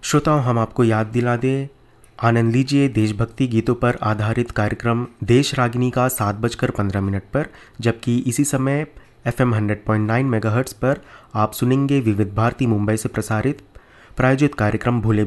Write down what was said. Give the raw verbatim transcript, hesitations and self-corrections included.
श्रोताओं, हम आपको याद दिला दें, आनंद लीजिए देशभक्ति गीतों पर आधारित कार्यक्रम देश रागिनी का सात बजकर पंद्रह मिनट पर, जबकि इसी समय F am hundred point nine megahertz पर आप सुनेंगे विविध भारती मुंबई से प्रसारित प्रायोजित कार्यक्रम भूले